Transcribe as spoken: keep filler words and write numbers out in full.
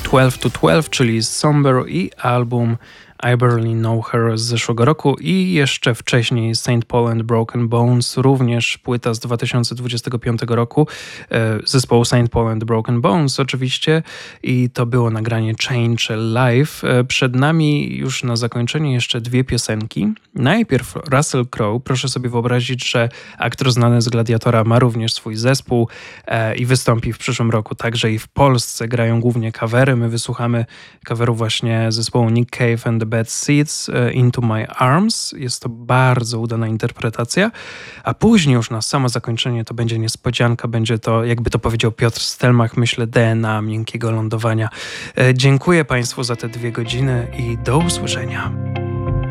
twelve to twelve, czyli Somber i album I Barely Know Her z zeszłego roku i jeszcze wcześniej Saint Paul and Broken Bones, również płyta z dwa tysiące dwudziestego piątego roku zespołu Saint Paul and Broken Bones oczywiście i to było nagranie Change Live. Przed nami już na zakończenie jeszcze dwie piosenki. Najpierw Russell Crowe. Proszę sobie wyobrazić, że aktor znany z Gladiatora ma również swój zespół i wystąpi w przyszłym roku także i w Polsce. Grają głównie covery. My wysłuchamy coveru właśnie zespołu Nick Cave and the Bad Seeds, Into My Arms. Jest to bardzo udana interpretacja, a później już na samo zakończenie to będzie niespodzianka, będzie to, jakby to powiedział Piotr Stelmach, myślę, D N A miękkiego lądowania. Dziękuję Państwu za te dwie godziny i do usłyszenia.